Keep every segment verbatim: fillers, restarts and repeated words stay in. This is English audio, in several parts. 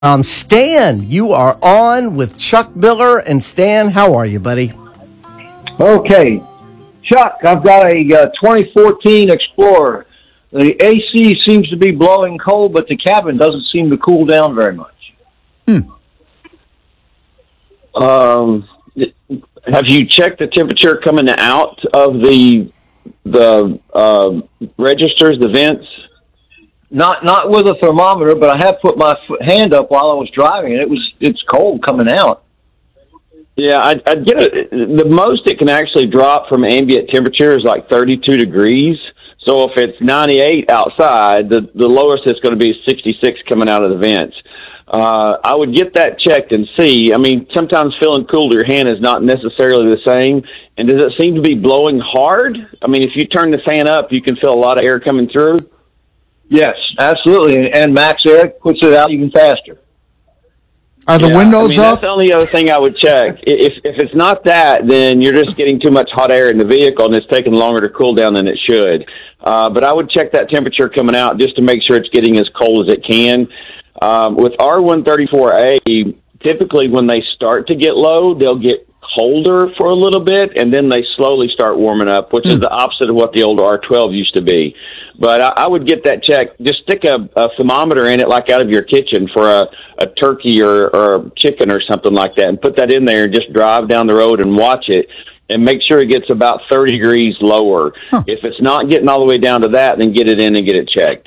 Um, Stan, you are on with Chuck Miller. And Stan, how are you, buddy? Okay. Chuck, I've got a uh, twenty fourteen Explorer. The A C seems to be blowing cold, but the cabin doesn't seem to cool down very much. Hmm. Um, have you checked the temperature coming out of the the uh, registers, the vents? Not not with a thermometer, but I have put my foot, hand up while I was driving, and it was it's cold coming out. Yeah, I'd, I'd get a, the most it can actually drop from ambient temperature is like thirty-two degrees. So if it's ninety-eight outside, the, the lowest it's going to be is sixty-six coming out of the vents. Uh, I would get that checked and see. I mean, sometimes feeling cool to your hand is not necessarily the same. And does it seem to be blowing hard? I mean, if you turn the fan up, you can feel a lot of air coming through. Yes, absolutely. And Max Air puts it out even faster. Are the yeah, windows I mean, up? That's the only other thing I would check. If if it's not that, then you're just getting too much hot air in the vehicle, and it's taking longer to cool down than it should. Uh, but I would check that temperature coming out just to make sure it's getting as cold as it can. Um, with R one thirty-four A, typically when they start to get low, they'll get colder for a little bit, and then they slowly start warming up, which mm. is the opposite of what the old R twelve used to be. But I, I would get that checked. Just stick a, a thermometer in it, like out of your kitchen, for a, a turkey or, or a chicken or something like that, and put that in there and just drive down the road and watch it, and make sure it gets about thirty degrees lower. Huh. If it's not getting all the way down to that, then get it in and get it checked.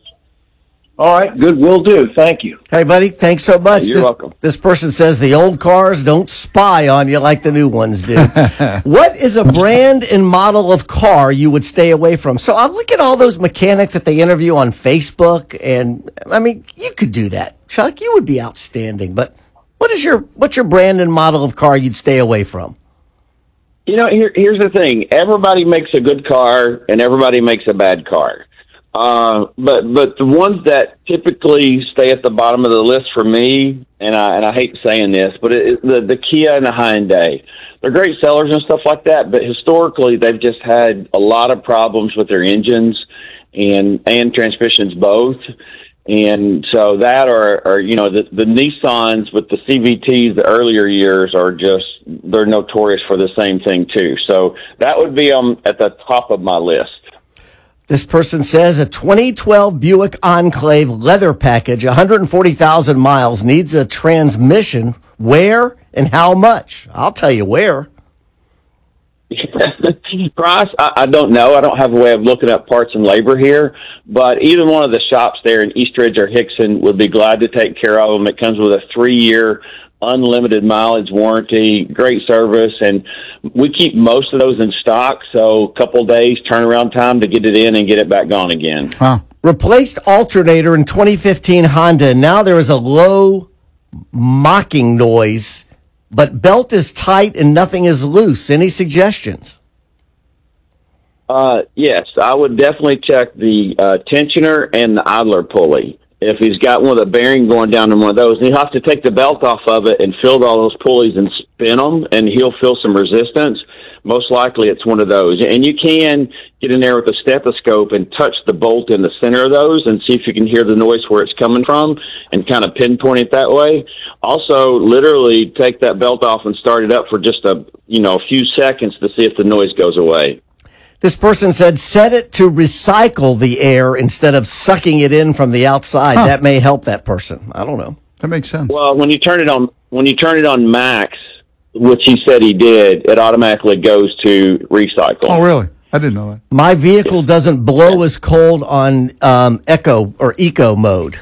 All right, good, will do. Thank you. Hey, buddy, thanks so much. You're this, welcome. This person says the old cars don't spy on you like the new ones do. What is a brand and model of car you would stay away from? So I look at all those mechanics that they interview on Facebook, and I mean, you could do that. Chuck, you would be outstanding. But what is your what's your brand and model of car you'd stay away from? You know, here, here's the thing. Everybody makes a good car, and everybody makes a bad car. Uh, but, but the ones that typically stay at the bottom of the list for me, and I, and I hate saying this, but it, the, the Kia and the Hyundai, they're great sellers and stuff like that, but historically they've just had a lot of problems with their engines and, and transmissions both. And so that or, or you know, the, the Nissans with the C V Ts, the earlier years are just, they're notorious for the same thing too. So that would be um, at the top of my list. This person says a twenty twelve Buick Enclave leather package, one hundred forty thousand miles, needs a transmission. Where and how much? I'll tell you where. Price, I, I don't know. I don't have a way of looking up parts and labor here, but either one of the shops there in Eastridge or Hickson would be glad to take care of them. It comes with a three-year unlimited mileage warranty, great service, and we keep most of those in stock, so a couple days turnaround time to get it in and get it back gone again. Wow. Replaced alternator in twenty fifteen Honda, and now there is a low mocking noise, but belt is tight and nothing is loose. Any suggestions? Uh, yes, I would definitely check the uh, tensioner and the idler pulley. If he's got one with a bearing going down in one of those, he'll have to take the belt off of it and fill all those pulleys and spin them, and he'll feel some resistance. Most likely it's one of those. And you can get in there with a stethoscope and touch the bolt in the center of those and see if you can hear the noise where it's coming from and kind of pinpoint it that way. Also, literally take that belt off and start it up for just a, you know, a few seconds to see if the noise goes away. This person said, set it to recycle the air instead of sucking it in from the outside. Huh. That may help that person. I don't know. That makes sense. Well, when you turn it on, when you turn it on max, which he said he did, it automatically goes to recycle. Oh, really? I didn't know that. My vehicle doesn't blow as cold on um, eco or eco mode.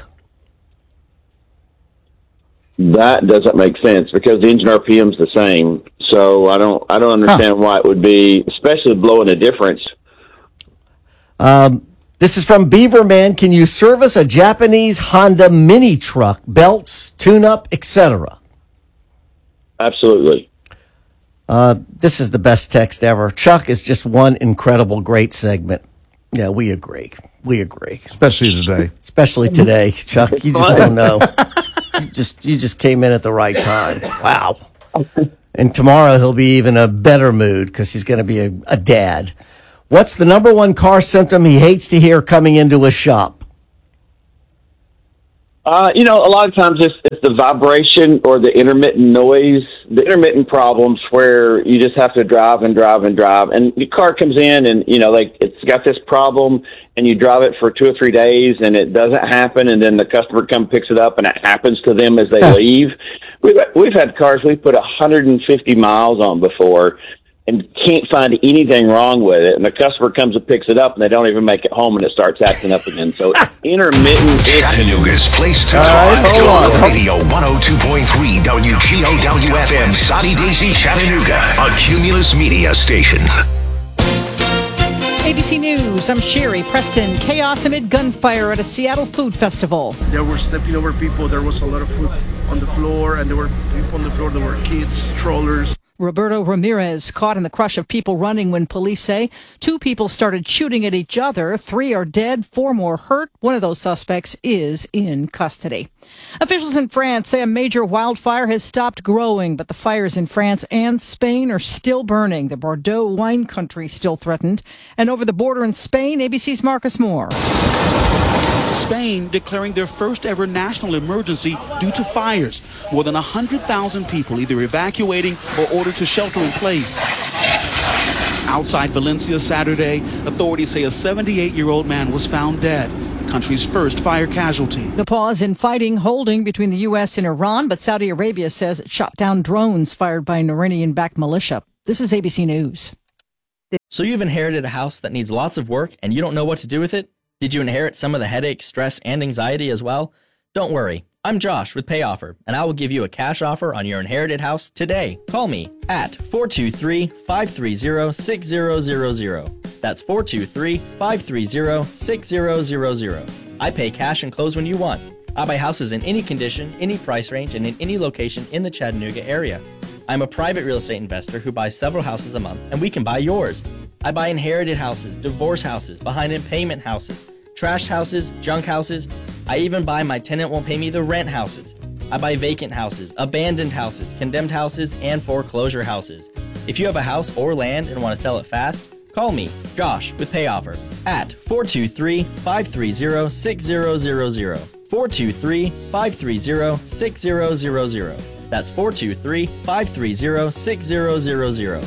That doesn't make sense because the engine R P M is the same. So I don't, I don't understand huh. why it would be, especially blowing a difference. Um, this is from Beaverman. Can you service a Japanese Honda mini truck, belts, tune-up, et cetera? Absolutely. Uh, this is the best text ever. Chuck is just one incredible, great segment. Yeah, we agree. We agree. Especially today. Especially today, Chuck. You just don't know. You just, you just came in at the right time. Wow. And tomorrow he'll be even a better mood because he's going to be a, a dad. What's the number one car symptom he hates to hear coming into his shop? Uh, you know, a lot of times it's, it's the vibration or the intermittent noise, the intermittent problems where you just have to drive and drive and drive. And the car comes in and, you know, like it's got this problem and you drive it for two or three days and it doesn't happen. And then the customer comes, picks it up and it happens to them as they leave. We've, we've had cars we put one hundred fifty miles on before and can't find anything wrong with it. And the customer comes and picks it up, and they don't even make it home, and it starts acting up again. So intermittent. Chattanooga's place to All talk. right, hold on. Radio one oh two point three W G O W F M, Soddy Daisy, Chattanooga, a Cumulus Media station. A B C News, I'm Sherry Preston. Chaos amid gunfire at a Seattle food festival. They were stepping over people. There was a lot of food on the floor, and there were people on the floor. There were kids, strollers. Roberto Ramirez caught in the crush of people running when police say two people started shooting at each other. Three are dead, four more hurt. One of those suspects is in custody. Officials in France say a major wildfire has stopped growing, but the fires in France and Spain are still burning. The Bordeaux wine country still threatened. And over the border in Spain, A B C's Marcus Moore. Spain declaring their first ever national emergency due to fires. More than one hundred thousand people either evacuating or ordered to shelter in place. Outside Valencia Saturday, authorities say a seventy-eight-year-old man was found dead, the country's first fire casualty. The pause in fighting holding between the U S and Iran, but Saudi Arabia says it shot down drones fired by an Iranian-backed militia. This is A B C News. So you've inherited a house that needs lots of work and you don't know what to do with it? Did you inherit some of the headache, stress, and anxiety as well? Don't worry. I'm Josh with Pay Offer, and I will give you a cash offer on your inherited house today. Call me at four two three, five three zero, six zero zero zero. That's four two three, five three zero, six zero zero zero. I pay cash and close when you want. I buy houses in any condition, any price range, and in any location in the Chattanooga area. I'm a private real estate investor who buys several houses a month, and we can buy yours. I buy inherited houses, divorce houses, behind-in-payment houses, trashed houses, junk houses. I even buy my tenant won't pay me the rent houses. I buy vacant houses, abandoned houses, condemned houses, and foreclosure houses. If you have a house or land and want to sell it fast, call me, Josh, with Pay Offer at four two three, five three zero, six zero zero zero. four two three, five three zero, six zero zero zero. That's four two three, five three zero, six zero zero zero.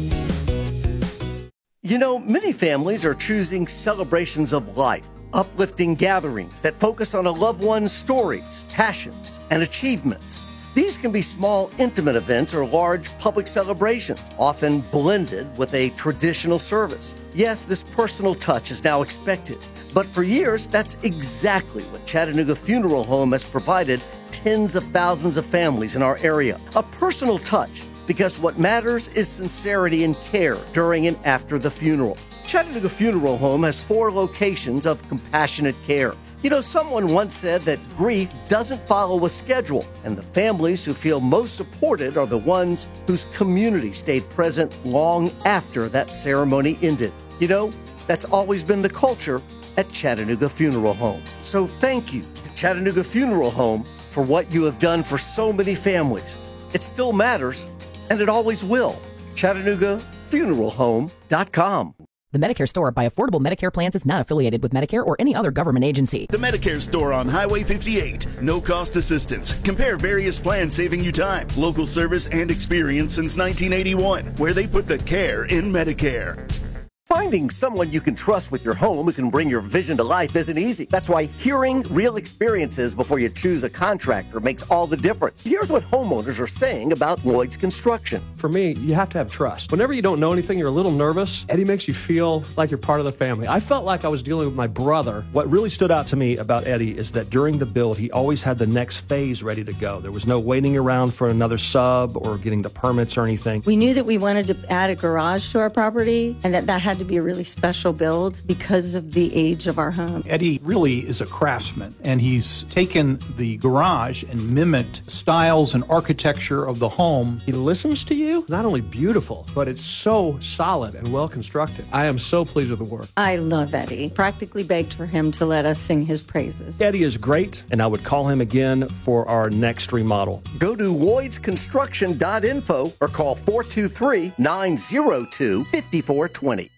You know, many families are choosing celebrations of life, uplifting gatherings that focus on a loved one's stories, passions, and achievements. These can be small, intimate events or large public celebrations, often blended with a traditional service. Yes, this personal touch is now expected, but for years, that's exactly what Chattanooga Funeral Home has provided tens of thousands of families in our area. A personal touch, because what matters is sincerity and care during and after the funeral. Chattanooga Funeral Home has four locations of compassionate care. You know, someone once said that grief doesn't follow a schedule, and the families who feel most supported are the ones whose community stayed present long after that ceremony ended. You know, that's always been the culture at Chattanooga Funeral Home. So thank you to Chattanooga Funeral Home for what you have done for so many families. It still matters, and it always will. Chattanooga Funeral Home dot com. The Medicare Store by Affordable Medicare Plans is not affiliated with Medicare or any other government agency. The Medicare Store on Highway fifty-eight. No cost assistance. Compare various plans saving you time, local service, and experience since nineteen eighty-one, where they put the care in Medicare. Finding someone you can trust with your home who can bring your vision to life isn't easy. That's why hearing real experiences before you choose a contractor makes all the difference. Here's what homeowners are saying about Lloyd's Construction. For me, you have to have trust. Whenever you don't know anything, you're a little nervous. Eddie makes you feel like you're part of the family. I felt like I was dealing with my brother. What really stood out to me about Eddie is that during the build, he always had the next phase ready to go. There was no waiting around for another sub or getting the permits or anything. We knew that we wanted to add a garage to our property and that that had to be a really special build because of the age of our home. Eddie really is a craftsman, and he's taken the garage and mimicked styles and architecture of the home. He listens to you. Not only beautiful, but it's so solid and well constructed. I am so pleased with the work. I love Eddie. Practically begged for him to let us sing his praises. Eddie is great, and I would call him again for our next remodel. Go to Lloyds Construction dot info or call four two three, nine zero two, five four two zero.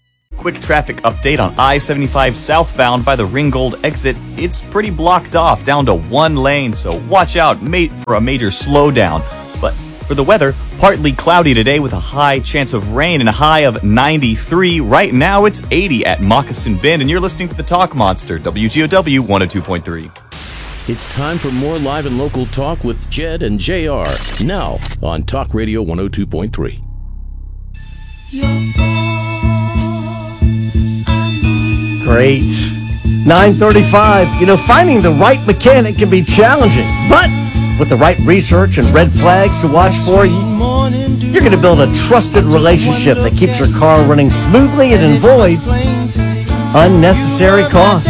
quick traffic update on I seventy-five southbound by the Ringgold exit. It's pretty blocked off down to one lane, so watch out mate for a major slowdown. But for the weather, partly cloudy today with a high chance of rain and a high of ninety-three. Right now it's eighty at Moccasin Bend, and you're listening to the Talk Monster, W G O W one oh two point three. It's time for more live and local talk with Jed and J R. Now on Talk Radio one oh two point three. Great. nine thirty-five. You know, finding the right mechanic can be challenging, but with the right research and red flags to watch for, you're going to build a trusted relationship that keeps your car running smoothly and avoids unnecessary costs.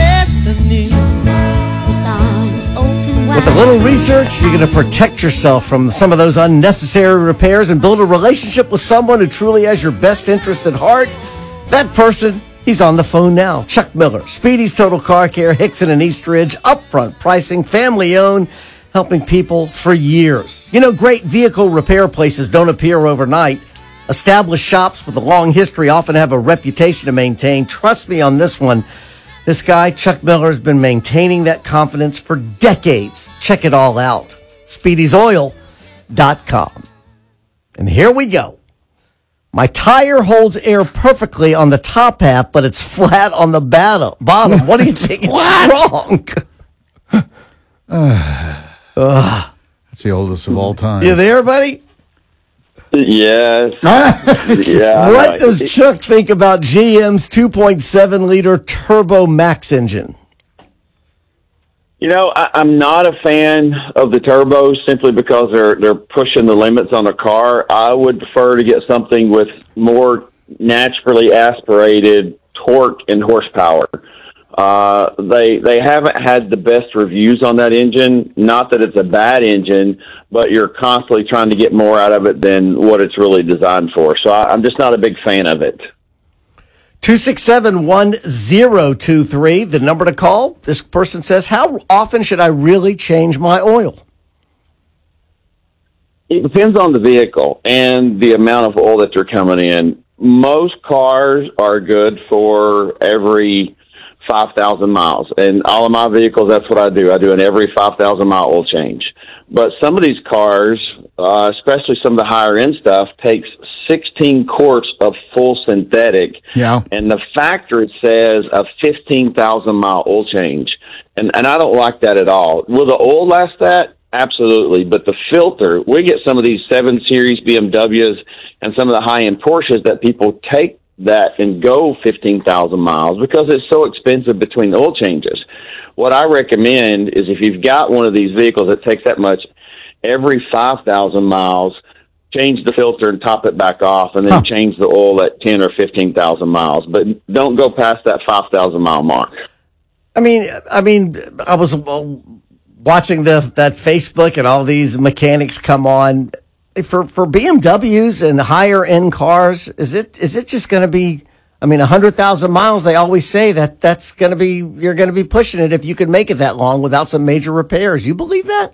With a little research, you're going to protect yourself from some of those unnecessary repairs and build a relationship with someone who truly has your best interest at heart. That person, he's on the phone now. Chuck Miller, Speedy's Total Car Care, Hickson and Eastridge, upfront pricing, family owned, helping people for years. You know, great vehicle repair places don't appear overnight. Established shops with a long history often have a reputation to maintain. Trust me on this one. This guy, Chuck Miller, has been maintaining that confidence for decades. Check it all out. speedys oil dot com. And here we go. My tire holds air perfectly on the top half, but it's flat on the bottom. Bottom. What do you think is wrong? uh, That's the oldest of all time. You there, buddy? Yes. Yeah. What does Chuck think about G M's two point seven liter Turbo Max engine? You know, I, I'm not a fan of the turbos simply because they're they're pushing the limits on a car. I would prefer to get something with more naturally aspirated torque and horsepower. Uh, they they haven't had the best reviews on that engine. Not that it's a bad engine, but you're constantly trying to get more out of it than what it's really designed for. So I, I'm just not a big fan of it. two six seven, one zero two three, the number to call. This person says, how often should I really change my oil? It depends on the vehicle and the amount of oil that they're coming in. Most cars are good for every five thousand miles. And all of my vehicles, that's what I do. I do an every five thousand mile oil change. But some of these cars, uh, especially some of the higher end stuff, takes sixteen quarts of full synthetic. Yeah. And the factory says a fifteen thousand mile oil change. And, and I don't like that at all. Will the oil last that? Absolutely. But the filter, we get some of these seven series B M Ws and some of the high end Porsches that people take that and go fifteen thousand miles because it's so expensive between the oil changes. What I recommend is if you've got one of these vehicles that takes that much, every five thousand miles, change the filter and top it back off, and then huh. change the oil at ten or fifteen thousand miles. But don't go past that five thousand mile mark. I mean, I mean, I was watching the that Facebook and all these mechanics come on. For for B M Ws and higher end cars, is it is it just going to be? I mean, a hundred thousand miles. They always say that that's going to be you're going to be pushing it if you could make it that long without some major repairs. You believe that?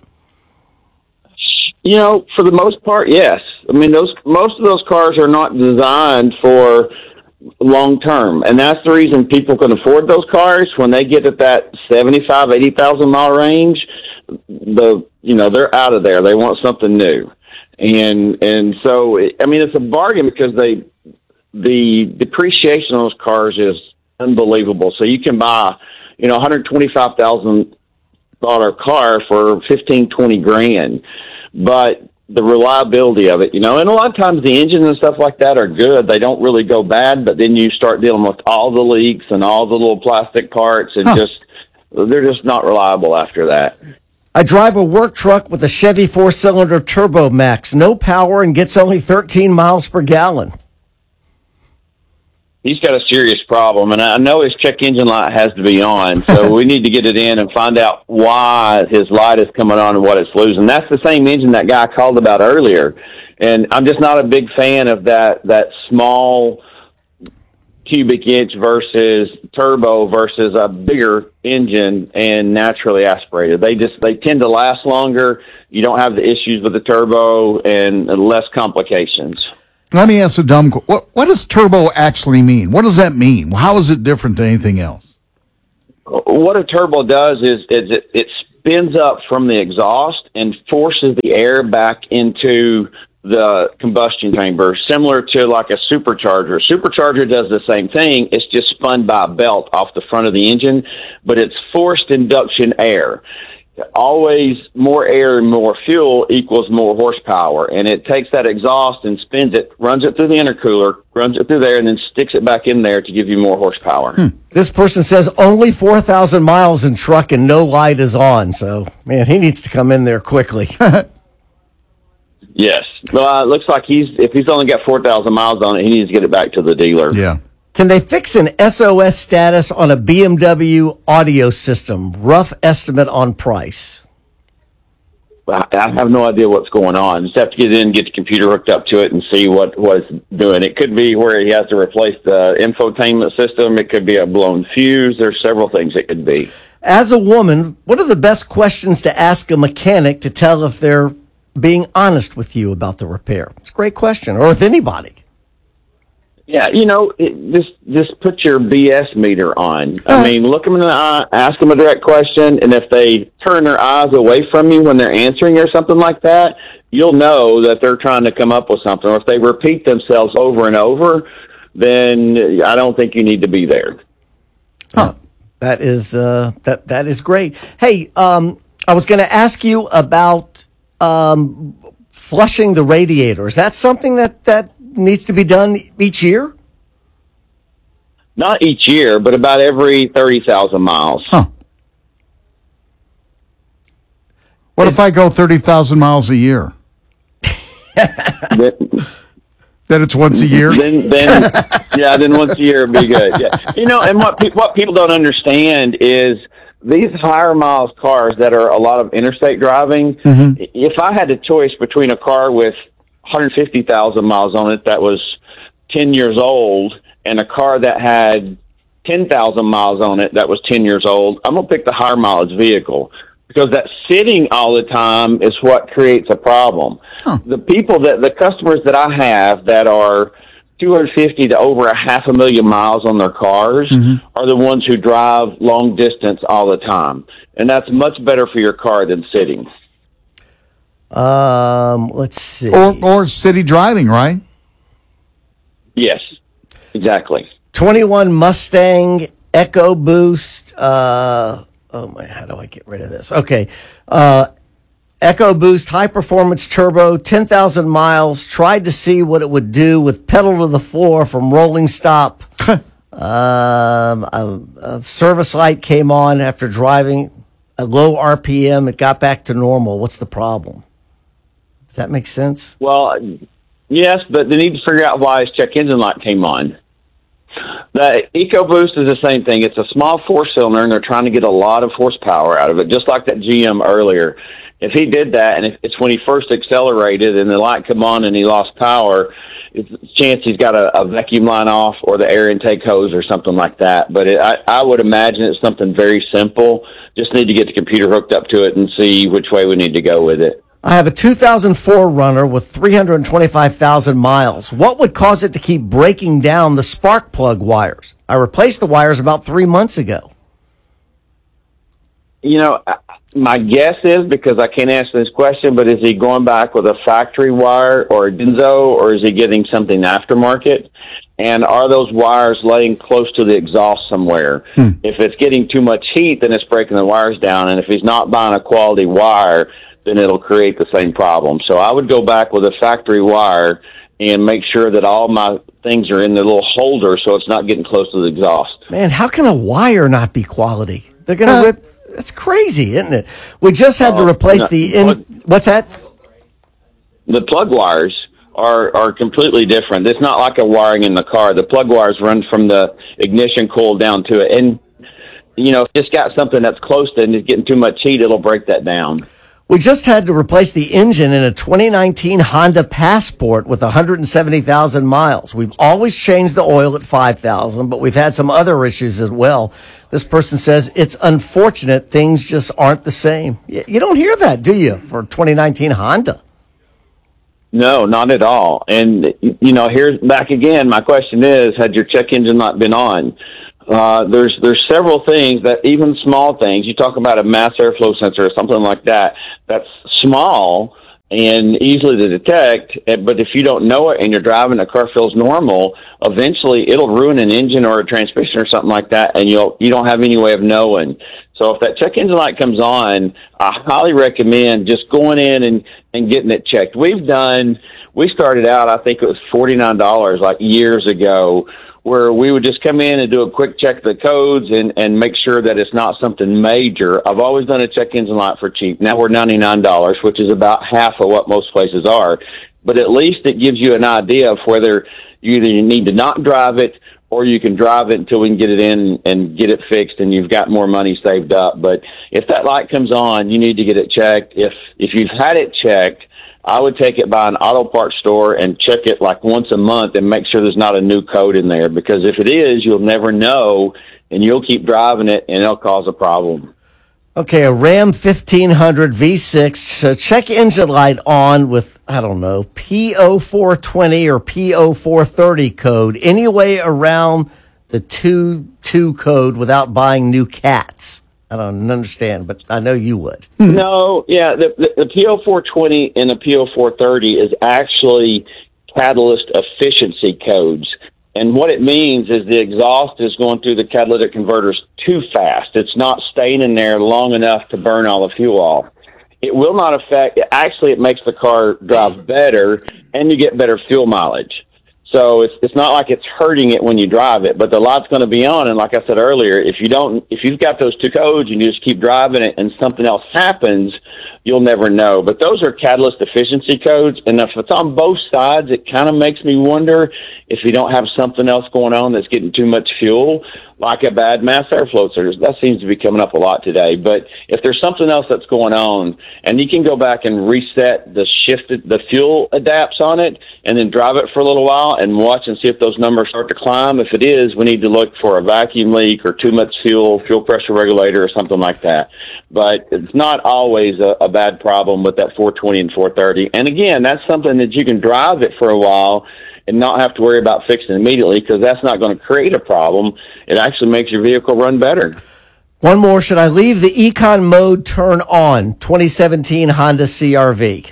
You know, for the most part, yes. I mean, those most of those cars are not designed for long term, and that's the reason people can afford those cars. When they get at that seventy-five, eighty thousand mile range, the you know they're out of there. They want something new. And and so, I mean, it's a bargain because they the depreciation on those cars is unbelievable. So you can buy, you know, one hundred twenty-five thousand dollars car for fifteen, twenty grand. But the reliability of it, you know, and a lot of times the engines and stuff like that are good. They don't really go bad, but then you start dealing with all the leaks and all the little plastic parts and huh. just, they're just not reliable after that. I drive a work truck with a Chevy four-cylinder Turbo Max, no power, and gets only thirteen miles per gallon. He's got a serious problem, and I know his check engine light has to be on, so we need to get it in and find out why his light is coming on and what it's losing. That's the same engine that guy called about earlier, and I'm just not a big fan of that that small cubic inch versus turbo versus a bigger engine and naturally aspirated. They just they tend to last longer. You don't have the issues with the turbo and less complications. Let me ask a dumb question. What, what does turbo actually mean? What does that mean? How is it different than anything else? What a turbo does is, is it, it spins up from the exhaust and forces the air back into the combustion chamber, similar to like a supercharger. Supercharger does the same thing. It's just spun by a belt off the front of the engine, but it's forced induction air. Always more air and more fuel equals more horsepower. And it takes that exhaust and spins it, runs it through the intercooler, runs it through there, and then sticks it back in there to give you more horsepower. Hmm. This person says only four thousand miles in truck and no light is on. So, man, he needs to come in there quickly. Yes. Well, uh, it looks like he's if he's only got four thousand miles on it, he needs to get it back to the dealer. Yeah. Can they fix an S O S status on a B M W audio system? Rough estimate on price. I have no idea what's going on. Just have to get in, get the computer hooked up to it, and see what, what it's doing. It could be where he has to replace the infotainment system. It could be a blown fuse. There's several things it could be. As a woman, what are the best questions to ask a mechanic to tell if they're being honest with you about the repair? It's a great question, or with anybody. Yeah, you know, it, just just put your B S meter on. I mean, look them in the eye, ask them a direct question, and if they turn their eyes away from you when they're answering or something like that, you'll know that they're trying to come up with something. Or if they repeat themselves over and over, then I don't think you need to be there. Huh. That is uh, that that is great. Hey, um, I was going to ask you about um, flushing the radiator. Is that something that that needs to be done each year? Not each year, but about every thirty thousand miles. Huh. What Is, if I go thirty thousand miles a year? then, then it's once a year? Then, then yeah, then once a year would be good. Yeah. You know, and what, pe- what people don't understand is these higher miles cars that are a lot of interstate driving, mm-hmm. if I had a choice between a car with one hundred fifty thousand miles on it that was ten years old and a car that had ten thousand miles on it that was ten years old, I'm going to pick the higher mileage vehicle because that sitting all the time is what creates a problem. Huh. The people that, the customers that I have that are two hundred fifty to over a half a million miles on their cars mm-hmm. are the ones who drive long distance all the time. And that's much better for your car than sitting. Um, let's see. Or, or city driving, right? Yes, exactly. twenty-one Mustang EcoBoost. Uh, oh my, how do I get rid of this? Okay. Uh, EcoBoost high performance turbo, ten thousand miles. Tried to see what it would do with pedal to the floor from rolling stop. um, a, a service light came on after driving at low R P M. It got back to normal. What's the problem? Does that make sense? Well, yes, but they need to figure out why his check engine light came on. The EcoBoost is the same thing. It's a small four-cylinder, and they're trying to get a lot of horsepower out of it, just like that G M earlier. If he did that, and if it's when he first accelerated and the light come on and he lost power, it's a chance he's got a, a vacuum line off or the air intake hose or something like that. But it, I, I would imagine it's something very simple. Just need to get the computer hooked up to it and see which way we need to go with it. I have a two thousand four Runner with three hundred twenty-five thousand miles. What would cause it to keep breaking down the spark plug wires? I replaced the wires about three months ago. You know, my guess is, because I can't answer this question, but is he going back with a factory wire or a Denso, or is he getting something aftermarket? And are those wires laying close to the exhaust somewhere? Hmm. If it's getting too much heat, then it's breaking the wires down. And if he's not buying a quality wire, then it'll create the same problem. So I would go back with a factory wire and make sure that all my things are in the little holder so it's not getting close to the exhaust. Man, how can a wire not be quality? They're going to uh, rip. That's crazy, isn't it? We just had uh, to replace no, the... In, what's that? The plug wires are, are completely different. It's not like a wiring in the car. The plug wires run from the ignition coil down to it. And, you know, if it's got something that's close to it and it's getting too much heat, it'll break that down. We just had to replace the engine in a twenty nineteen Honda Passport with one hundred seventy thousand miles. We've always changed the oil at five thousand, but we've had some other issues as well. This person says it's unfortunate things just aren't the same. You don't hear that, do you, for twenty nineteen Honda? No, not at all. And, you know, here's back again. My question is, had your check engine light been on? Uh, there's, there's several things that even small things, you talk about a mass airflow sensor or something like that, that's small and easily to detect. But if you don't know it and you're driving, the car feels normal, eventually it'll ruin an engine or a transmission or something like that. And you'll, you don't have any way of knowing. So if that check engine light comes on, I highly recommend just going in and, and getting it checked. We've done, we started out, I think it was forty-nine dollars like years ago, where we would just come in and do a quick check of the codes and, and make sure that it's not something major. I've always done a check engine light for cheap. Now we're ninety-nine dollars, which is about half of what most places are. But at least it gives you an idea of whether you either need to not drive it or you can drive it until we can get it in and get it fixed and you've got more money saved up. But if that light comes on, you need to get it checked. If, if you've had it checked, I would take it by an auto parts store and check it like once a month and make sure there's not a new code in there. Because if it is, you'll never know and you'll keep driving it and it'll cause a problem. Okay, a Ram fifteen hundred V six, so check engine light on with, I don't know, P O four twenty or P O four thirty code, any way around the two two code without buying new cats. I don't understand, but I know you would. No, yeah, the, the, the P O four twenty and the P O four thirty is actually catalyst efficiency codes. And what it means is the exhaust is going through the catalytic converters too fast. It's not staying in there long enough to burn all the fuel off. It will not affect, actually it makes the car drive better and you get better fuel mileage. So it's it's not like it's hurting it when you drive it, but the light's going to be on. And like I said earlier, if you don't, if you've got those two codes and you just keep driving it and something else happens, you'll never know. But those are catalyst efficiency codes. And if it's on both sides, it kind of makes me wonder if you don't have something else going on that's getting too much fuel, like a bad mass airflow sensor. That seems to be coming up a lot today. But if there's something else that's going on, and you can go back and reset the shifted, the fuel adapts on it, and then drive it for a little while and watch and see if those numbers start to climb. If it is, we need to look for a vacuum leak or too much fuel, fuel pressure regulator or something like that. But it's not always a, a bad problem with that four twenty and four thirty. And again, that's something that you can drive it for a while and not have to worry about fixing immediately, because that's not going to create a problem. It actually makes your vehicle run better. One more. Should I leave the Econ mode turn on? twenty seventeen Honda C R V.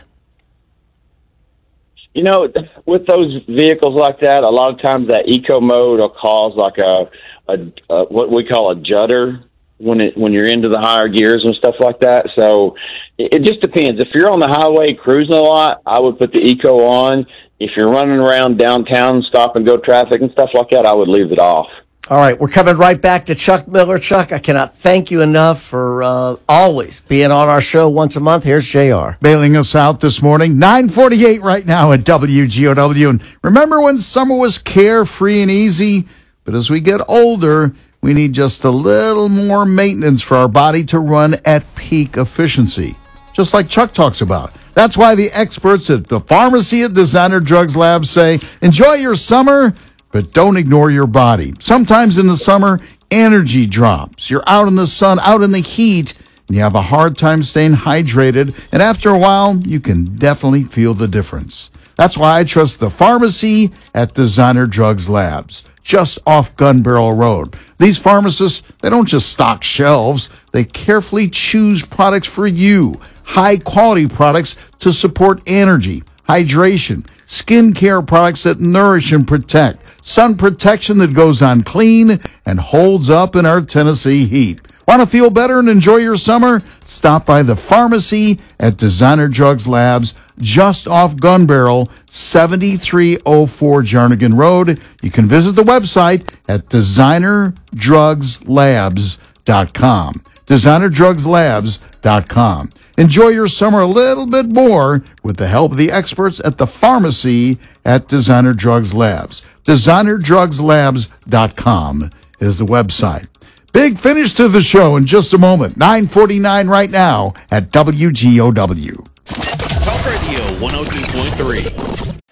You know, with those vehicles like that, a lot of times that eco mode will cause like a, a, a what we call a judder when it when you're into the higher gears and stuff like that. So it, it just depends. If you're on the highway cruising a lot, I would put the eco on. If you're running around downtown, stop and go traffic and stuff like that, I would leave it off. All right, we're coming right back to Chuck Miller. Chuck, I cannot thank you enough for uh, always being on our show once a month. Here's J R. Bailing us out this morning, nine forty-eight right now at W G O W. And remember when summer was carefree and easy? But as we get older, we need just a little more maintenance for our body to run at peak efficiency, just like Chuck talks about. That's why the experts at the pharmacy at Designer Drugs Lab say, enjoy your summer, but don't ignore your body. Sometimes in the summer, energy drops. You're out in the sun, out in the heat, and you have a hard time staying hydrated. And after a while, you can definitely feel the difference. That's why I trust the pharmacy at Designer Drugs Labs, just off Gun Barrel Road. These pharmacists, they don't just stock shelves. They carefully choose products for you. High-quality products to support energy, hydration, skincare products that nourish and protect, sun protection that goes on clean and holds up in our Tennessee heat. Want to feel better and enjoy your summer? Stop by the pharmacy at Designer Drugs Labs, just off Gun Barrel, seventy-three oh four Jarnigan Road. You can visit the website at designer drugs labs dot com. designer drugs labs dot com. Enjoy your summer a little bit more with the help of the experts at the pharmacy at Designer Drugs Labs. designer drugs labs dot com is the website. Big finish to the show in just a moment. nine forty-nine right now at W G O W. Talk Radio one oh two point three.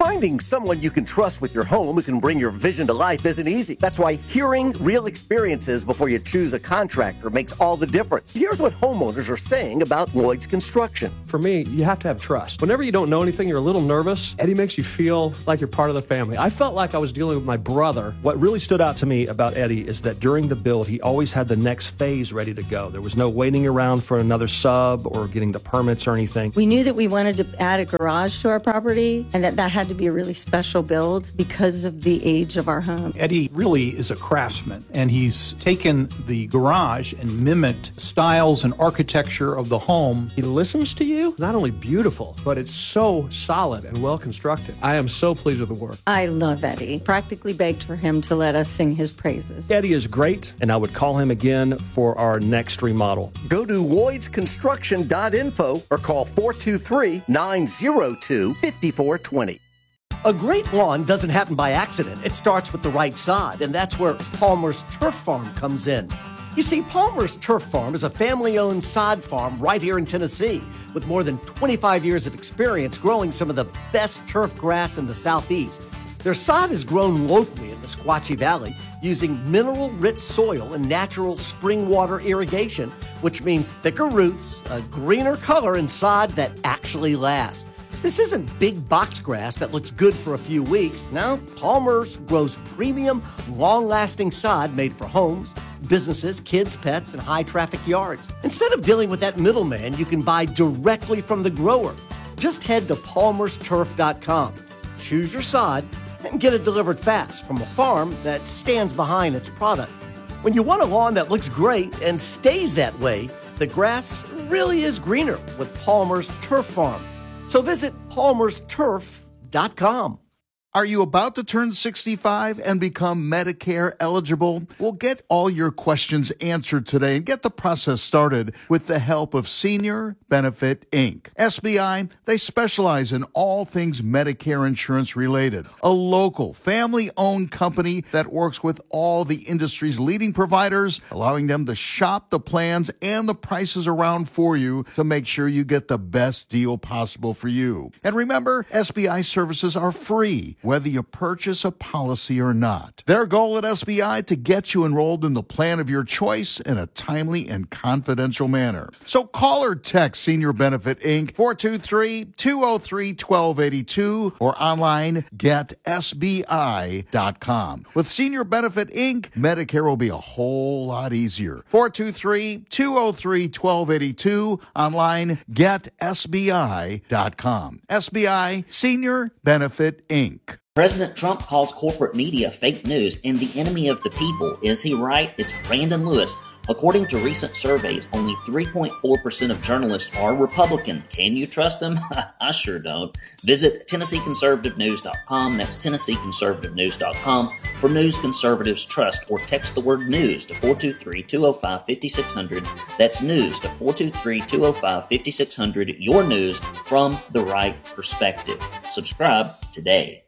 Finding someone you can trust with your home who can bring your vision to life isn't easy. That's why hearing real experiences before you choose a contractor makes all the difference. Here's what homeowners are saying about Lloyd's Construction. For me, you have to have trust. Whenever you don't know anything, you're a little nervous. Eddie makes you feel like you're part of the family. I felt like I was dealing with my brother. What really stood out to me about Eddie is that during the build, he always had the next phase ready to go. There was no waiting around for another sub or getting the permits or anything. We knew that we wanted to add a garage to our property and that that had to be a really special build because of the age of our home. Eddie really is a craftsman, and he's taken the garage and mimicked styles and architecture of the home. He listens to you. Not only beautiful, but it's so solid and well constructed. I am so pleased with the work. I love Eddie. Practically begged for him to let us sing his praises. Eddie is great, and I would call him again for our next remodel. Go to lloyds construction dot info or call four two three, nine zero two, five four two zero. A great lawn doesn't happen by accident. It starts with the right sod, and that's where Palmer's Turf Farm comes in. You see, Palmer's Turf Farm is a family-owned sod farm right here in Tennessee with more than twenty-five years of experience growing some of the best turf grass in the Southeast. Their sod is grown locally in the Squatchy Valley using mineral-rich soil and natural spring water irrigation, which means thicker roots, a greener color, and sod that actually lasts. This isn't big box grass that looks good for a few weeks. No, Palmer's grows premium, long-lasting sod made for homes, businesses, kids, pets, and high-traffic yards. Instead of dealing with that middleman, you can buy directly from the grower. Just head to palmers turf dot com, choose your sod, and get it delivered fast from a farm that stands behind its product. When you want a lawn that looks great and stays that way, the grass really is greener with Palmer's Turf Farm. So visit palmers turf dot com. Are you about to turn sixty-five and become Medicare eligible? Well, get all your questions answered today and get the process started with the help of Senior Benefit Incorporated. S B I, they specialize in all things Medicare insurance related. A local, family-owned company that works with all the industry's leading providers, allowing them to shop the plans and the prices around for you to make sure you get the best deal possible for you. And remember, S B I services are free, whether you purchase a policy or not. Their goal at S B I to get you enrolled in the plan of your choice in a timely and confidential manner. So call or text Senior Benefit Incorporated four two three, two oh three, one two eight two or online get S B I dot com. With Senior Benefit Incorporated, Medicare will be a whole lot easier. four two three, two oh three, one two eight two, online get S B I dot com. S B I, Senior Benefit Incorporated. President Trump calls corporate media fake news and the enemy of the people. Is he right? It's Brandon Lewis. According to recent surveys, only three point four percent of journalists are Republican. Can you trust them? I sure don't. Visit Tennessee Conservative News dot com. That's Tennessee Conservative News dot com for news conservatives trust, or text the word news to four two three, two oh five, five six zero zero. That's news to four two three, two oh five, five six zero zero. Your news from the right perspective. Subscribe today.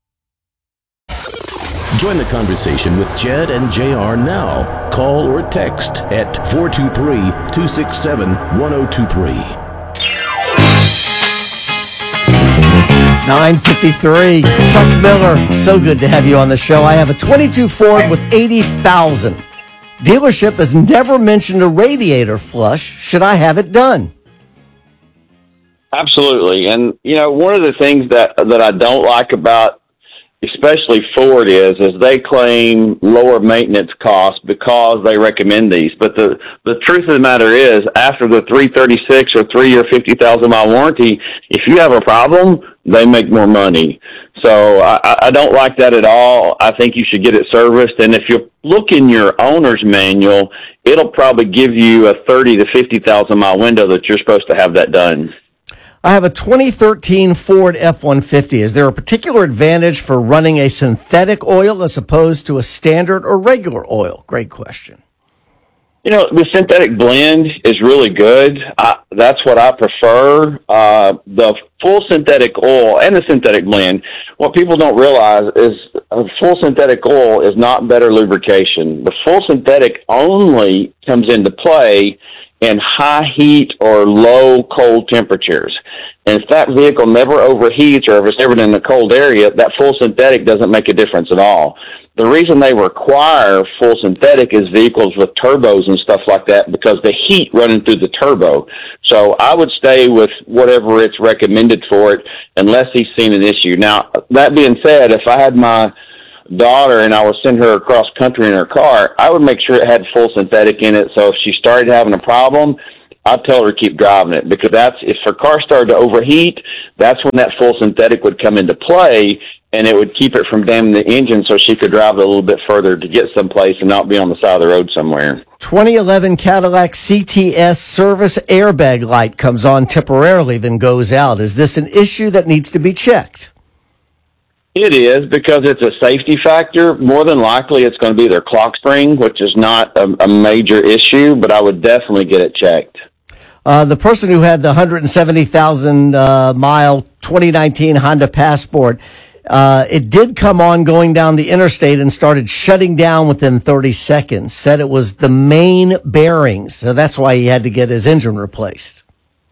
Join the conversation with Jed and J R now. Call or text at four two three, two six seven, one oh two three. nine fifty-three. Chuck Miller, so good to have you on the show. I have a twenty-two Ford with eighty thousand. Dealership has never mentioned a radiator flush. Should I have it done? Absolutely. And, you know, one of the things that, that I don't like about especially Ford is, is they claim lower maintenance costs because they recommend these. But the, the truth of the matter is, after the three thirty-six or three-year fifty thousand mile warranty, if you have a problem, they make more money. So I, I don't like that at all. I think you should get it serviced. And if you look in your owner's manual, it'll probably give you a thirty to fifty thousand mile window that you're supposed to have that done. I have a twenty thirteen Ford F one fifty. Is there a particular advantage for running a synthetic oil as opposed to a standard or regular oil? Great question. You know, the synthetic blend is really good. I, that's what I prefer. Uh, the full synthetic oil and the synthetic blend, what people don't realize is a full synthetic oil is not better lubrication. The full synthetic only comes into play in high heat or low cold temperatures. And if that vehicle never overheats or if it's ever in a cold area, that full synthetic doesn't make a difference at all. The reason they require full synthetic is vehicles with turbos and stuff like that because the heat running through the turbo. So I would stay with whatever it's recommended for it unless he's seen an issue. Now, that being said, if I had my daughter and I would send her across country in her car, I would make sure it had full synthetic in it. So if she started having a problem, I'd tell her to keep driving it because that's, if her car started to overheat, that's when that full synthetic would come into play and it would keep it from damming the engine so she could drive it a little bit further to get someplace and not be on the side of the road somewhere. twenty eleven Cadillac C T S service airbag light comes on temporarily, then goes out. Is this an issue that needs to be checked? It is because it's a safety factor. More than likely, it's going to be their clock spring, which is not a, a major issue, but I would definitely get it checked. Uh, the person who had the one hundred seventy thousand uh, mile twenty nineteen Honda Passport, uh, it did come on going down the interstate and started shutting down within thirty seconds. Said it was the main bearings, so that's why he had to get his engine replaced.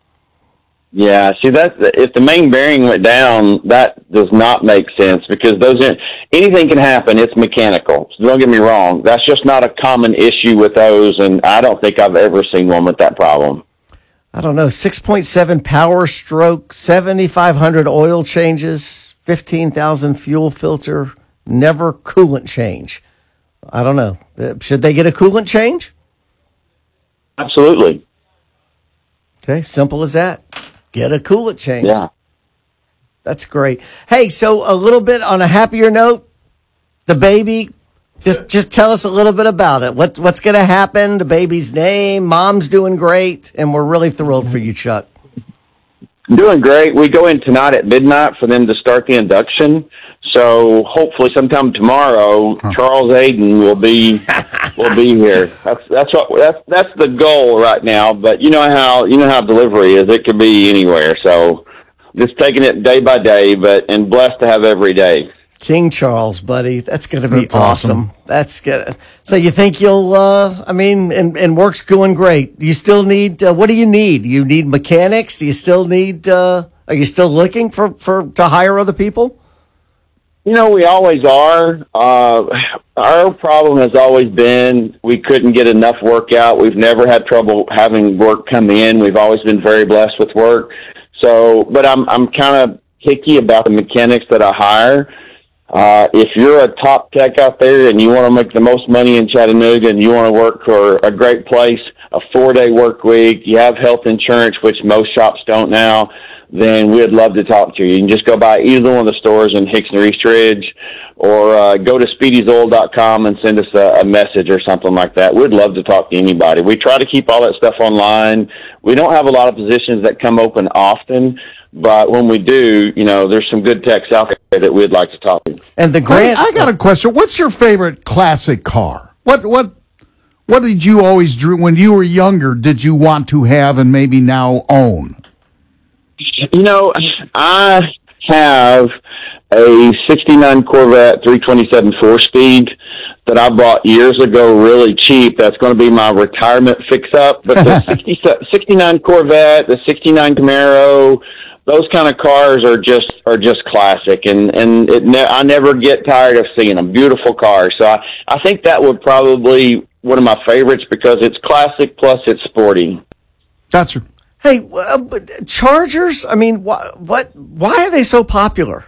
Yeah, see, that's, if the main bearing went down, that does not make sense because those, anything can happen. It's mechanical. So don't get me wrong. That's just not a common issue with those, and I don't think I've ever seen one with that problem. I don't know, six point seven power stroke, seventy-five hundred oil changes, fifteen thousand fuel filter, never coolant change. I don't know. Should they get a coolant change? Absolutely. Okay, simple as that. Get a coolant change. Yeah. That's great. Hey, so a little bit on a happier note, the baby, just just tell us a little bit about it. What, what's going to happen, the baby's name, mom's doing great, and we're really thrilled for you, Chuck. Doing great. We go in tonight at midnight for them to start the induction. So hopefully sometime tomorrow, huh. Charles Aiden will be will be here. That's that's what that's that's the goal right now. But you know how you know how delivery is. It could be anywhere. So just taking it day by day, but and blessed to have every day. King Charles, buddy, that's going to be That's awesome. awesome. That's good. So you think you'll? Uh, I mean, and and work's going great. Do you still need? Uh, what do you need? Do you need mechanics? Do you still need? Uh, are you still looking for for to hire other people? You know, we always are. Uh, our problem has always been we couldn't get enough work out. We've never had trouble having work come in. We've always been very blessed with work. So, but I'm I'm kind of picky about the mechanics that I hire. Uh, if you're a top tech out there and you want to make the most money in Chattanooga and you want to work for a great place, a four-day work week, you have health insurance, which most shops don't now, then we'd love to talk to you. You can just go by either one of the stores in Hickson or East Ridge, or uh, go to speedy's oil dot com and send us a, a message or something like that. We'd love to talk to anybody. We try to keep all that stuff online. We don't have a lot of positions that come open often, but when we do, you know, there's some good techs out there that we'd like to talk to. And the grant, I, I got a question. What's your favorite classic car? What what what did you always dream when you were younger? Did you want to have and maybe now own? You know, I have a sixty-nine Corvette three twenty-seven four-speed that I bought years ago really cheap. That's going to be my retirement fix-up. But the sixty, sixty-nine Corvette, the sixty-nine Camaro, those kind of cars are just are just classic, and and it ne- I never get tired of seeing them. Beautiful cars. So I, I think that would probably one of my favorites because it's classic plus it's sporty. Gotcha. Hey, uh, but Chargers, I mean, wh- what? Why are they so popular?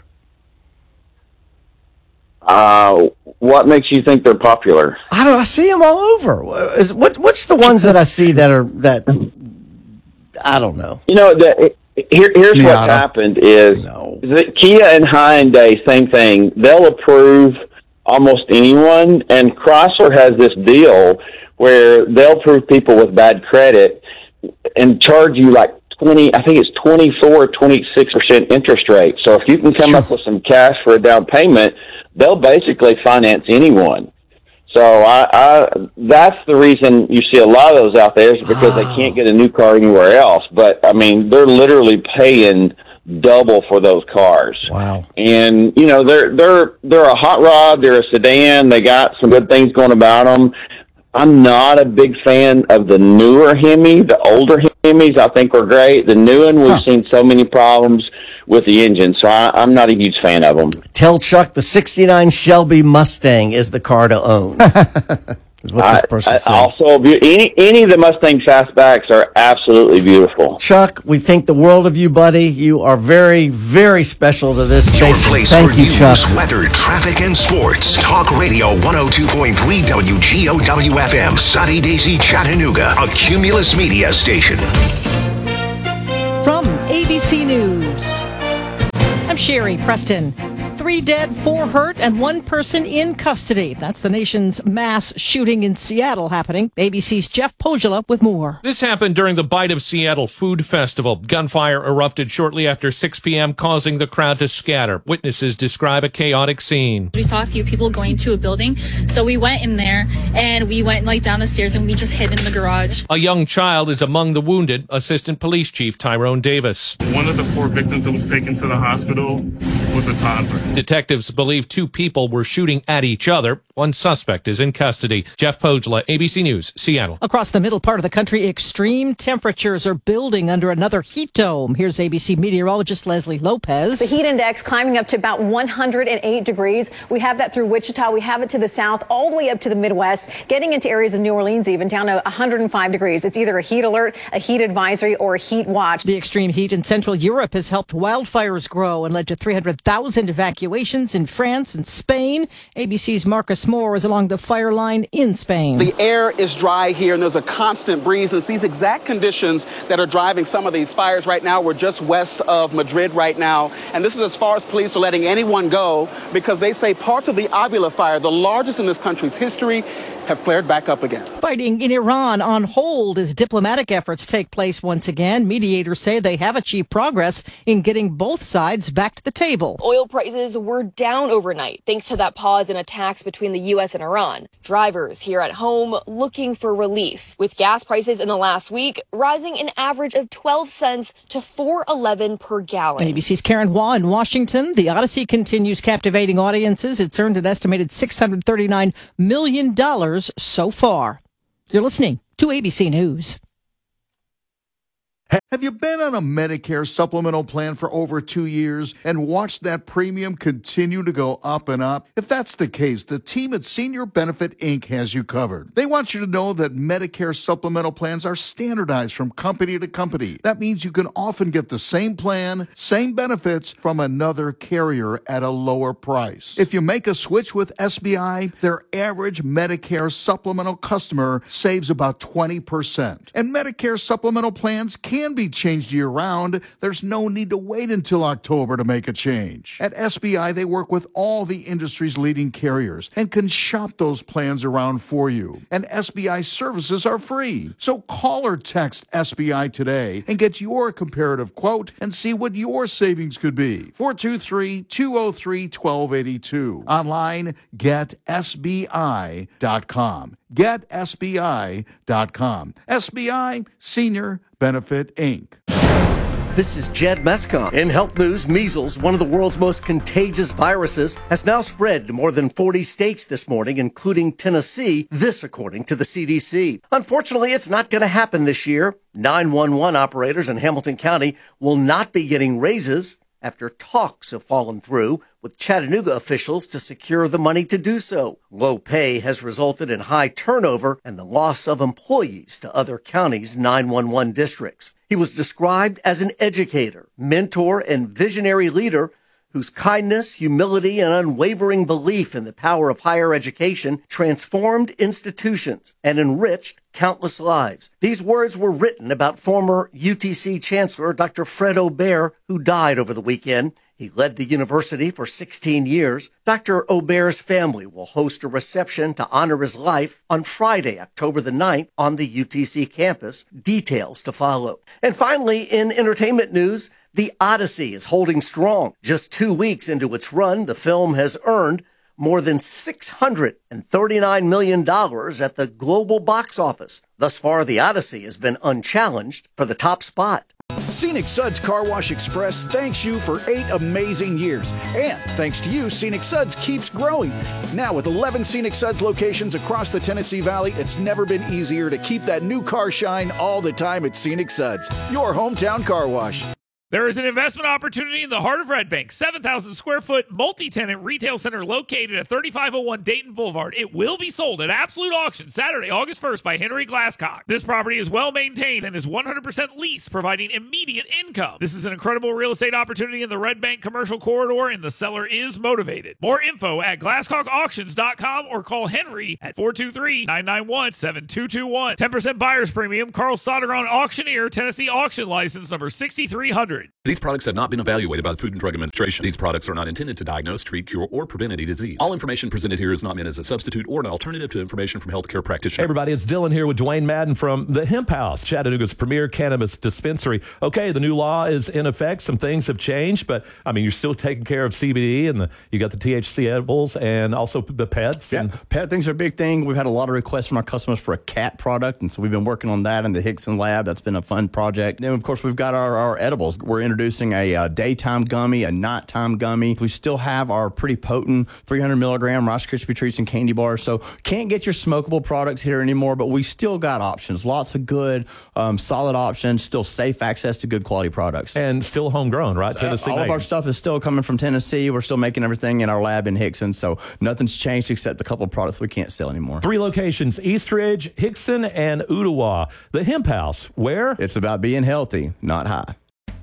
Uh, what makes you think they're popular? I don't know. I see them all over. Is, what, what's the ones that I see that are, that, I don't know. You know, the, here, here's Miata. what's happened is No. the Kia and Hyundai, same thing. They'll approve almost anyone, and Chrysler has this deal where they'll approve people with bad credit and charge you like twenty, I think it's twenty-four or twenty-six percent interest rate. So if you can come up with some cash for a down payment, they'll basically finance anyone. So I, I that's the reason you see a lot of those out there is because they can't get a new car anywhere else. But I mean, they're literally paying double for those cars. Wow. And you know, they're they're they're a hot rod, they're a sedan, they got some good things going about them. I'm not a big fan of the newer Hemi. The older Hemis I think are great. The new one, we've huh. seen so many problems with the engine, so I, I'm not a huge fan of them. Tell Chuck the sixty-nine Shelby Mustang is the car to own. Is what this person said. Also, any any of the Mustang fastbacks are absolutely beautiful. Chuck, we think the world of you, buddy. You are very, very special to this Your station. place Thank for you, news, Chuck. weather, traffic, and sports. Talk Radio one oh two point three W G O W F M, Sunny Daisy, Chattanooga, a Cumulus Media station. From A B C News, I'm Sherry Preston. Three dead, four hurt, and one person in custody. That's the nation's mass shooting in Seattle happening. A B C's Jeff Pogula with more. This happened during the Bite of Seattle Food Festival. Gunfire erupted shortly after six p.m., causing the crowd to scatter. Witnesses describe a chaotic scene. We saw a few people going to a building, so we went in there, and we went like down the stairs, and we just hid in the garage. A young child is among the wounded, Assistant Police Chief Tyrone Davis. One of the four victims that was taken to the hospital was a toddler. Detectives believe two people were shooting at each other. One suspect is in custody. Jeff Pogula, A B C News, Seattle. Across the middle part of the country, extreme temperatures are building under another heat dome. Here's A B C meteorologist Leslie Lopez. The heat index climbing up to about one hundred eight degrees. We have that through Wichita. We have it to the south, all the way up to the Midwest, getting into areas of New Orleans, even down to one hundred five degrees. It's either a heat alert, a heat advisory, or a heat watch. The extreme heat in Central Europe has helped wildfires grow and led to three hundred thousand evacuations in France and Spain. A B C's Marcus Moore is along the fire line in Spain. The air is dry here, and there's a constant breeze. It's these exact conditions that are driving some of these fires right now. We're just west of Madrid right now, and this is as far as police are letting anyone go because they say parts of the Avila fire, the largest in this country's history, have flared back up again. Fighting in Iran on hold as diplomatic efforts take place once again. Mediators say they have achieved progress in getting both sides back to the table. Oil prices were down overnight thanks to that pause in attacks between the U S and Iran. Drivers here at home looking for relief, with gas prices in the last week rising an average of twelve cents to four eleven per gallon. A B C's Karen Waugh in Washington. The Odyssey continues captivating audiences. It's earned an estimated six hundred thirty-nine million dollars so far. You're listening to A B C News. Have you been on a Medicare supplemental plan for over two years and watched that premium continue to go up and up? If that's the case, the team at Senior Benefit Incorporated has you covered. They want you to know that Medicare supplemental plans are standardized from company to company. That means you can often get the same plan, same benefits from another carrier at a lower price. If you make a switch with S B I, their average Medicare supplemental customer saves about twenty percent. And Medicare supplemental plans can Can be changed year-round. There's no need to wait until October to make a change. At S B I, they work with all the industry's leading carriers and can shop those plans around for you. And S B I services are free. So call or text S B I today and get your comparative quote and see what your savings could be. four two three, two oh three, one two eight two. Online, get S B I dot com. get S B I dot com. S B I, Senior Benefit Incorporated. This is Jed Mescon. In health news, measles, one of the world's most contagious viruses, has now spread to more than forty states this morning, including Tennessee, this according to the C D C. Unfortunately, it's not going to happen this year. nine one one operators in Hamilton County will not be getting raises after talks have fallen through with Chattanooga officials to secure the money to do so. Low pay has resulted in high turnover and the loss of employees to other counties' nine one one districts. He was described as an educator, mentor, and visionary leader whose kindness, humility, and unwavering belief in the power of higher education transformed institutions and enriched countless lives. These words were written about former U T C Chancellor Doctor Fred Aubert, who died over the weekend. He led the university for sixteen years. Doctor Aubert's family will host a reception to honor his life on Friday, October the ninth, on the U T C campus. Details to follow. And finally, in entertainment news, The Odyssey is holding strong. Just two weeks into its run, the film has earned more than six hundred thirty-nine million dollars at the global box office. Thus far, The Odyssey has been unchallenged for the top spot. Scenic Suds Car Wash Express thanks you for eight amazing years. And thanks to you, Scenic Suds keeps growing. Now with eleven Scenic Suds locations across the Tennessee Valley, it's never been easier to keep that new car shine all the time at Scenic Suds, your hometown car wash. There is an investment opportunity in the heart of Red Bank. seven thousand square foot multi-tenant retail center located at thirty-five oh one Dayton Boulevard. It will be sold at absolute auction Saturday, August first by Henry Glasscock. This property is well maintained and is one hundred percent leased, providing immediate income. This is an incredible real estate opportunity in the Red Bank commercial corridor, and the seller is motivated. More info at glasscock auctions dot com or call Henry at four two three, nine nine one, seven two two one. ten percent buyer's premium. Carl Sodergron Auctioneer, Tennessee Auction License number sixty-three hundred. These products have not been evaluated by the Food and Drug Administration. These products are not intended to diagnose, treat, cure, or prevent any disease. All information presented here is not meant as a substitute or an alternative to information from healthcare practitioners. Hey everybody, it's Dylan here with Dwayne Madden from the Hemp House, Chattanooga's premier cannabis dispensary. Okay, the new law is in effect. Some things have changed, but I mean, you're still taking care of C B D, and the, you got the T H C edibles and also the pets. Yeah, and pet things are a big thing. We've had a lot of requests from our customers for a cat product, and so we've been working on that in the Hickson lab. That's been a fun project. Then, of course, we've got our, our edibles. We're introducing a, a daytime gummy, a nighttime gummy. We still have our pretty potent three hundred milligram Rice Krispie treats and candy bars. So can't get your smokable products here anymore, but we still got options. Lots of good, um, solid options. Still safe access to good quality products. And still homegrown, right? So, Tennessee all made. of our stuff is still coming from Tennessee. We're still making everything in our lab in Hickson. So nothing's changed except a couple of products we can't sell anymore. Three locations: Eastridge, Hickson, and Ottawa. The Hemp House, where? It's about being healthy, not high.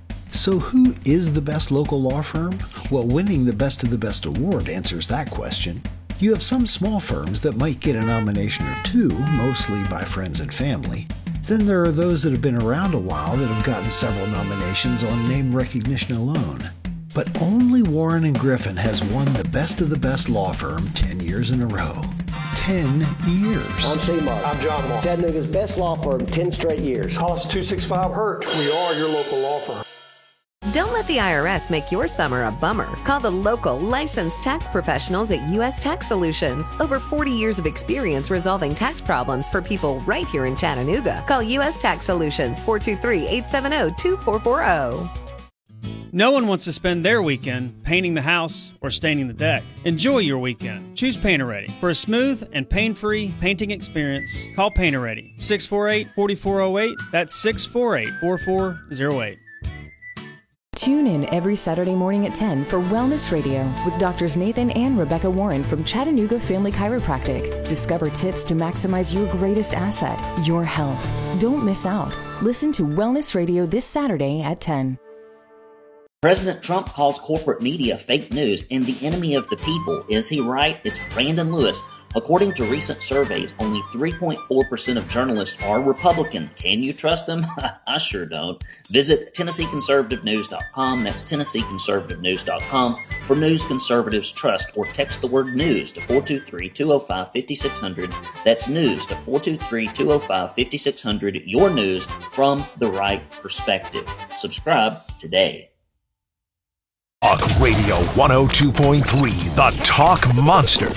So who is the best local law firm? Well, winning the Best of the Best award answers that question. You have some small firms that might get a nomination or two, mostly by friends and family. Then there are those that have been around a while that have gotten several nominations on name recognition alone. But only Warren and Griffin has won the Best of the Best law firm ten years in a row. ten years. I'm C-Mark. I'm John Mark. Chattanooga's best law firm, ten straight years. Call us two six five hurt. We are your local law firm. Don't let the I R S make your summer a bummer. Call the local licensed tax professionals at U S Tax Solutions. Over forty years of experience resolving tax problems for people right here in Chattanooga. Call U S Tax Solutions, four two three, eight seven zero, two four four zero. No one wants to spend their weekend painting the house or staining the deck. Enjoy your weekend. Choose Painter-Ready. For a smooth and pain-free painting experience, call Painter-Ready, six four eight, four four zero eight. That's six four eight, four four zero eight. Tune in every Saturday morning at ten for Wellness Radio with Doctors Nathan and Rebecca Warren from Chattanooga Family Chiropractic. Discover tips to maximize your greatest asset, your health. Don't miss out. Listen to Wellness Radio this Saturday at ten. President Trump calls corporate media fake news and the enemy of the people. Is he right? It's Brandon Lewis. According to recent surveys, only three point four percent of journalists are Republican. Can you trust them? I sure don't. Visit Tennessee Conservative News dot com. That's Tennessee Conservative News dot com for news conservatives trust, or text the word news to four two three, two oh five, five six zero zero. That's news to four two three, two oh five, five six zero zero. Your news from the right perspective. Subscribe today. Talk Radio one oh two point three, the Talk Monster.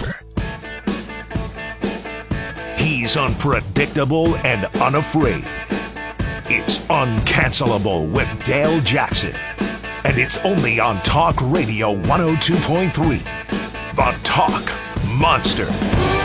He's unpredictable and unafraid. It's Uncancelable with Dale Jackson. And it's only on Talk Radio one oh two point three, the Talk Monster.